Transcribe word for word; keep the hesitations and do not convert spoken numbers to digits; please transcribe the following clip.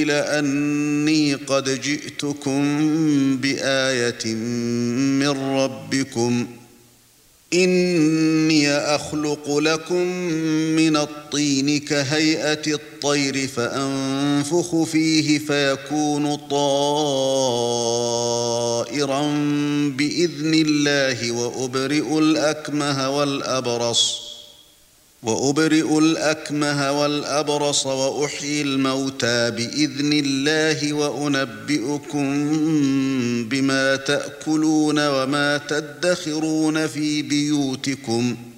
أني قد جئتكم بآية من ربكم إني أخلق لكم من الطين كهيئة الطير فأنفخ فيه فيكون طائرا بإذن الله وأبرئ الأكمه والأبرص وأبرئ الأكمه والأبرص وأحيي الموتى بإذن الله وأنبئكم بما تأكلون وما تدخرون في بيوتكم